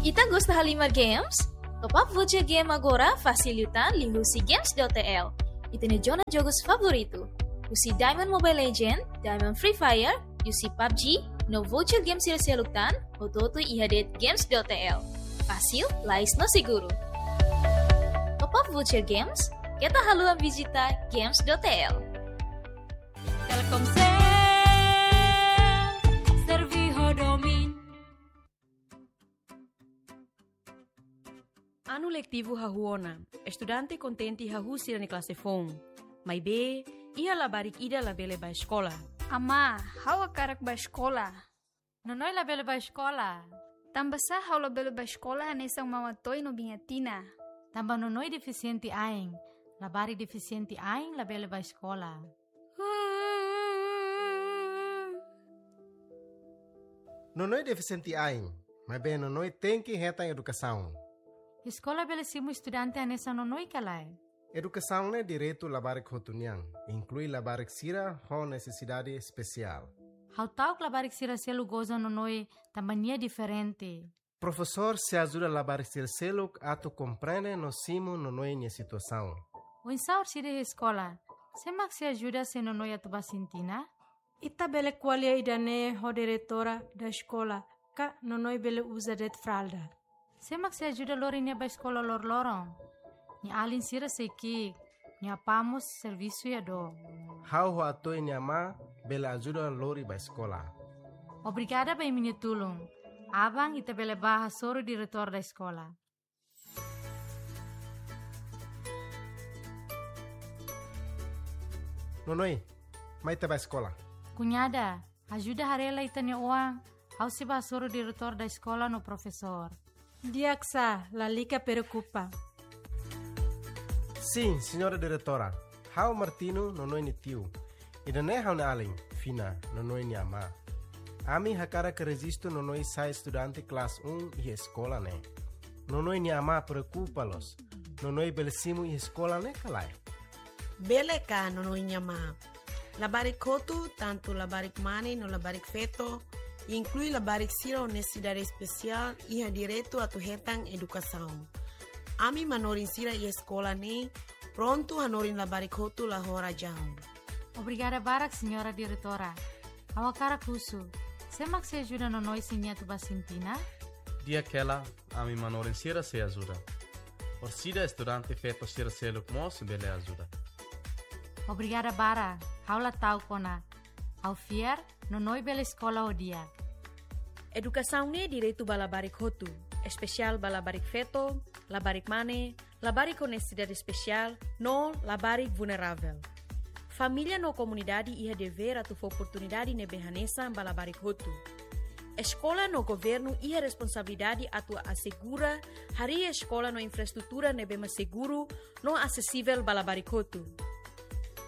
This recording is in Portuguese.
Ita gosta de Halimar Games? Top up voucher game agora facilitan lingusi games.tl. Ita ne zona jogos favorito. Usi Diamond Mobile Legend, Diamond Free Fire, usi PUBG, no voucher game sila-silutan, o toto ihadet games.tl. Fácil, lais no seguro. Top up voucher games, kita haluan visita games.tl. Telkomsel, Serviho Domin. Ano letivo hahuona, estudante contente hahu sila ni klase phone. Mai be, ia labarik ida labele ba escola. Ama, hawa karak ba escola? Nonoy labele ba escola? Tambasa hawa labele ba escola hanesang mamatoy no bingatina. Tamba nonoy deficiente aing. Labari deficiente aing labele ba escola. Nonoy deficiente aing, mas bem nonoy tem que reta em educação. Escola belesimo estudante anessa nonoy kalay. Educação é direito labarik hotuniang, inclui labarik sira com necessidade especial. How tau labarik sira selu goza nonoy tambania diferente. Professor se ajuda labarik sira selu ato compreende no simo nonoy nia situação. O insaur sira escola, semak se ajuda se nonoy atuba sintina? Ita bele qualia idane ho diretora da escola, ka nonoy bele usa det fralda. Semak se ajuda lori nia ba escola lor-lorong. Ni alin sira seiki, ni apamos serviço ya do. How ho atoi nia ma bele ajuda lori ba escola. Obrigada ba minha tulung. Abang ita bele baha soro diretor da escola. Nonoy, mai te ba escola. Cunhada, ajuda harela ita nia uang. Au se ba soro diretor da escola no professor. Diaksa, la lica preocupa. Sim, senhora diretora. How Martino nonoy ni tiu. Idane how na alin, fina, nonoy ni ama. Ami hakara que resisto nonoy sai estudante classe 1 e escola ne. Nonoy ni ama preocupa-los. Nonoy belesimo e escola ne kalai. Bele ka nonoy nyama. Labarik kotu, tanto labarik mani no labarik feto, inclui labarik sira honestidade especial e ha direito a tu hetang educação. Ami manorin sira e escola ne, pronto hanorin labarik kotu la hora jam. Obrigada barak, senhora diretora. Awakara kusu. Semak se ajuda nonoy sinia tu basintina? Dia aquela, a mi manorin sira se ajuda. Orsida estudante feto sira seluk mos bele ajuda. Obrigada bara. Haula tau kona. Au fier, nonoy bela escola o dia. Educação ne direito ba labarik hotu, especial ba labarik feto, labarik mane, labarik honestidade especial, no labarik vulnerável. Família no comunidade ia dever atu oportunidade ne behanesa ba labarik hotu. Escola no governo ia responsabilidade atu assegura hari escola no infraestrutura ne bema seguro no acessível ba labarik hotu.